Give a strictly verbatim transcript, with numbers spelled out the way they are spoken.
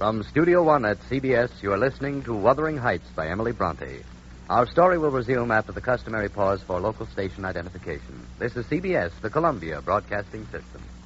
From Studio One at C B S, you are listening to Wuthering Heights by Emily Bronte. Our story will resume after the customary pause for local station identification. This is C B S, the Columbia Broadcasting System.